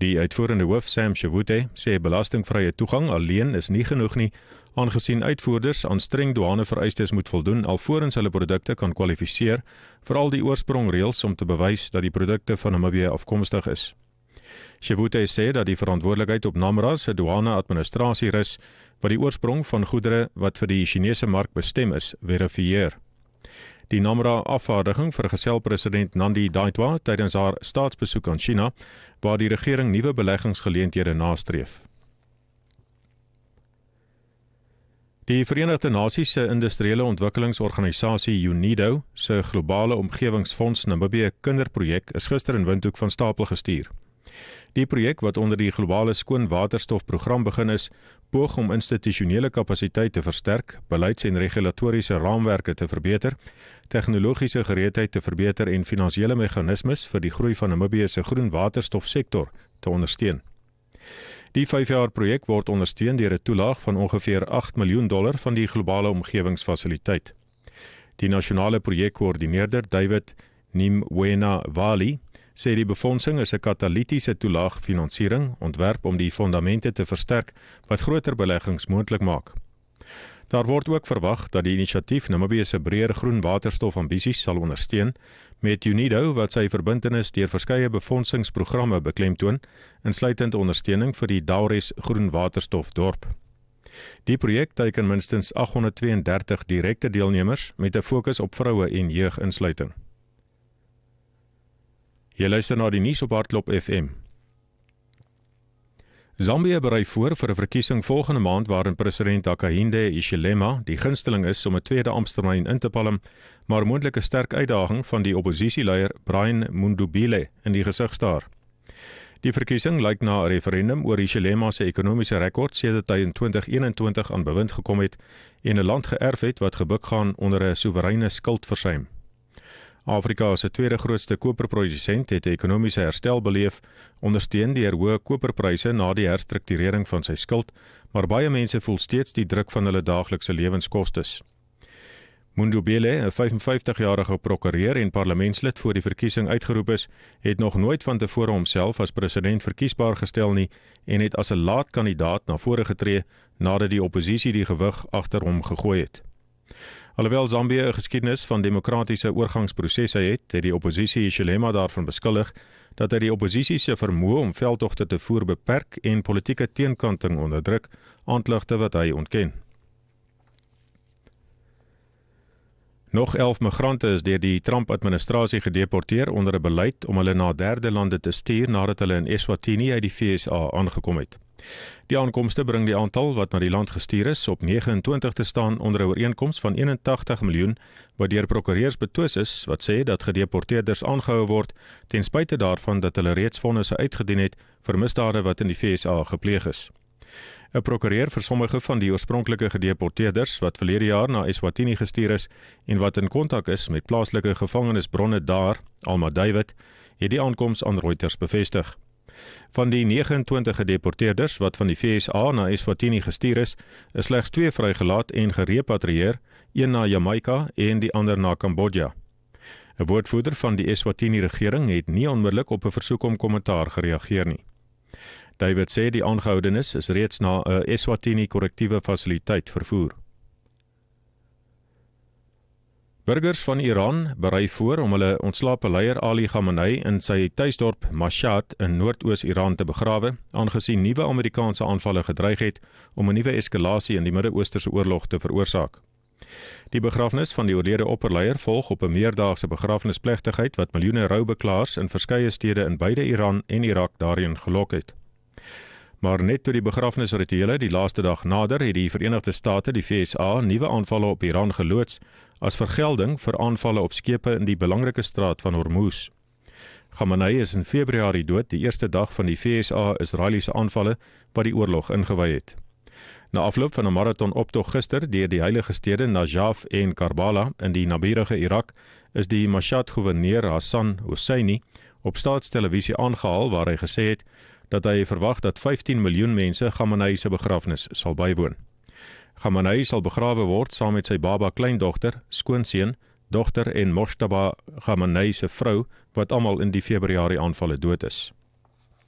Die uitvoerende hoof Sam Chivute sê belastingvrye toegang alleen is nie genoeg nie, aangesien uitvoerders aan streng douanevereistes moet voldoen alvorens hulle produkte kan kwalifiseer, veral die oorsprongreëls om te bewys dat die produkte van Namibië afkomstig is. Chivute sê dat die verantwoordelikheid op NAMRA se douane-administrasie rus, wat die oorsprong van goedere wat vir die Chinese mark bestem is, verifieer. Die NAMRA-afvaardiging vergesel president Nandi Ndaitwah tydens haar staatsbesoek aan China, waar die regering nuwe beleggingsgeleenthede nastreef. Die Verenigde Nasies se industriële ontwikkelingsorganisasie UNIDO se globale omgewingsfonds Namibië kinderprojek is gister in Windhoek van stapel gestuur. Die projek wat onder die globale skoon waterstofprogram begin is, poog om institusionele kapasiteit te versterk, beleids- en regulatoriese raamwerke te verbeter, tegnologiese gereedheid te verbeter en finansiële meganismes vir die groei van Namibië se groen waterstofsektor te ondersteun. Die 5-jaar projek word ondersteun deur 'n toelaag van ongeveer $8 miljoen van die globale omgewingsfasiliteit. Die nasionale projekkoördineerder David Nimwena-Wali sê die befondsing is 'n katalitiese toelaagfinansiering ontwerp om die fondamente te versterk wat groter beleggings moontlik maak. Daar word ook verwag dat die inisiatief Namibië se breër groen waterstofambisies sal ondersteun, met UNIDO wat sy verbintenis deur verskeie befondsingsprogramme beklemtoon, insluitend ondersteuning vir die Daures groen waterstofdorp. Die projek teiken minstens 832 direkte deelnemers met 'n fokus op vroue en jeuginsluiting. Jy luister na die nuus op Hardklop FM. Zambië berei voor vir 'n verkiesing volgende maand waarin president Hakainde Hichilema die gunsteling is om 'n tweede amptetermyn in te palm, maar moontlike sterk uitdaging van die oppositieleier Brian Mundubile in die gesig staar. Die verkiesing lyk na 'n referendum oor Hichilema se ekonomiese rekord sedert hy in 2021 aan bewind gekom het en 'n land geërf het wat gebuk gaan onder 'n soewereine skuldversuim. Afrika se tweede grootste koperprodusent het 'n ekonomiese herstel beleef, ondersteun deur hoë koperpryse na die herstrukturering van sy skuld, maar baie mense voel steeds die druk van hulle daaglikse lewenskostes. Mundubile, 'n 55-jarige prokureur en parlementslid voor die verkiesing uitgeroep is, het nog nooit van tevore homself as president verkiesbaar gestel nie en het as 'n laat kandidaat na vore getree nadat die oppositie die gewig agter hom gegooi het. Alhoewel Zambië 'n geskiedenis van demokratiese oorgangsprosesse het, het die oppositie Hichilema daarvan beskuldig dat hy die oppositie se vermoë om veldtogte te voer beperk en politieke teenkanting onderdruk, aanklagte wat hy ontken. Nog 11 migrante is deur die Trump-administrasie gedeporteer onder 'n beleid om hulle na derde lande te stuur nadat hulle in Eswatini uit die VSA aangekom het. Die aankomste bring die aantal wat na die land gestuur is op 29 te staan onder 'n ooreenkoms van 81 miljoen wat deur prokureurs betwis is wat sê dat gedeporteerders aangehou word ten spyte daarvan dat hulle reeds vonnisse uitgedien het vir misdade wat in die VSA gepleeg is. 'n Prokureur vir sommige van die oorspronklike gedeporteerders wat verlede jaar na Eswatini gestuur is en wat in kontak is met plaaslike gevangenisbronne daar, Alma David, het die aankoms aan Reuters bevestig. Van die 29 gedeporteerders wat van die VSA na Eswatini gestuur is slegs 2 vrygelaat en gerepatrieer, een na Jamaica en die ander na Kambodja. 'n Woordvoerder van die Eswatini regering het nie onmiddellik op 'n versoek om kommentaar gereageer nie. David sê die aangehoudenis is reeds na 'n Eswatini korrektiewe fasiliteit vervoer. Burgers van Iran berei voor om hulle ontslape leier Ali Khamenei in sy tuisdorp Mashhad in Noordoos-Iran te begrawe, aangesien nuwe Amerikaanse aanvalle gedreig het om 'n nuwe eskalasie in die Midde-Oosterse oorlog te veroorsaak. Die begrafnis van die oorlede opperleier volg op 'n meerdaagse begrafnisplegtigheid wat miljoene roubeklaars in verskeie stede in beide Iran en Irak daarin gelok het. Maar net toe die begrafnisrituele die laaste dag nader, het die Verenigde State die VSA nuwe aanvalle op Iran geloods as vergelding vir aanvalle op skepe in die belangrike straat van Hormuz. Khamenei is in Februarie dood, die eerste dag van die VSA-Israeliese aanvalle wat die oorlog ingewy het. Na afloop van 'n marathon-optog gister deur die heilige stede Najaf en Karbala in die naburige Irak, is die Mashhad-gouverneur Hassan Hosseini op staatstelevisie aangehaal waar hy gesê het dat hy verwag dat 15 miljoen mense Khamenei se begrafnis sal bywoon. Khamenei sal begrawe word saam met sy baba kleindogter, skoonseun, dogter en Mojtaba Khamenei se vrou wat almal in die Februarie aanvalle dood is.